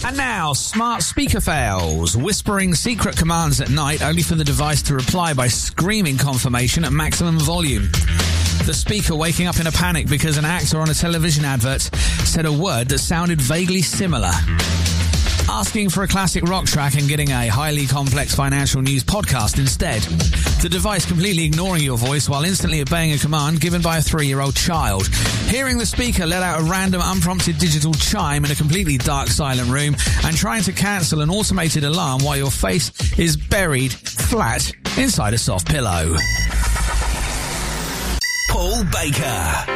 And now, smart speaker fails. Whispering secret commands at night only for the device to reply by screaming confirmation at maximum volume. The speaker waking up in a panic because an actor on a television advert said a word that sounded vaguely similar. Asking for a classic rock track and getting a highly complex financial news podcast instead. The device completely ignoring your voice while instantly obeying a command given by a 3-year-old child. Hearing the speaker let out a random unprompted digital chime in a completely dark, silent room and trying to cancel an automated alarm while your face is buried flat inside a soft pillow. Paul Baker.